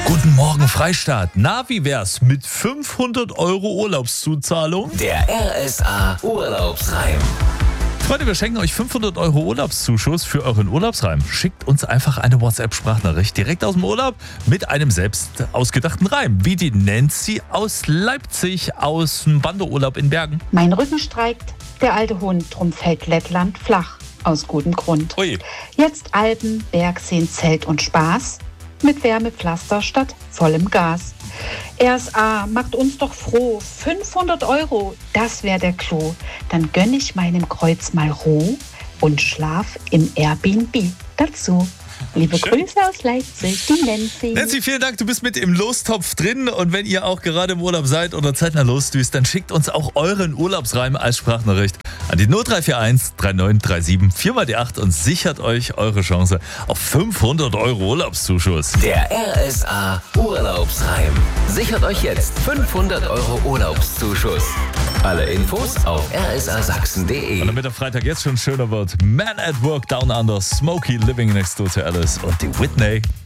Guten Morgen, Freistaat. Na, wie wär's mit 500 € Urlaubszuzahlung? Der RSA Urlaubsreim. Freunde, wir schenken euch 500 € Urlaubszuschuss für euren Urlaubsreim. Schickt uns einfach eine WhatsApp-Sprachnachricht direkt aus dem Urlaub mit einem selbst ausgedachten Reim. Wie die Nancy aus Leipzig aus dem Wanderurlaub in Bergen. Mein Rücken streikt, der alte Hund, drum fällt Lettland flach. Aus gutem Grund. Ui. Jetzt Alpen, Bergseen, Zelt und Spaß. Mit Wärmepflaster statt vollem Gas. RSA macht uns doch froh. 500 €, das wär der Clou. Dann gönn ich meinem Kreuz mal Ruhe und schlaf im Airbnb dazu. Liebe Schön. Grüße aus Leipzig, die Nancy. Nancy, vielen Dank, du bist mit im Lostopf drin. Und wenn ihr auch gerade im Urlaub seid oder zeitnah losdüst, dann schickt uns auch euren Urlaubsreim als Sprachnachricht an die 0341 3937 4x8 und sichert euch eure Chance auf 500 € Urlaubszuschuss. Der RSA Urlaubsreim. Sichert euch jetzt 500 € Urlaubszuschuss. Alle Infos auf rsasachsen.de. Und damit der Freitag jetzt schon schöner wird, Man at Work Down Under, Smokey Living Next Door to Alice und die Whitney.